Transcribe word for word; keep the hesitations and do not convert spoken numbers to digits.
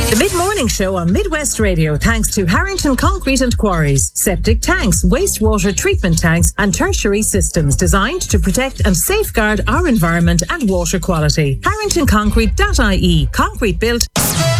The mid-morning show on Midwest Radio, thanks to Harrington Concrete and Quarries. Septic tanks, wastewater treatment tanks and tertiary systems designed to protect and safeguard our environment and water quality. harrington concrete dot I E. Concrete built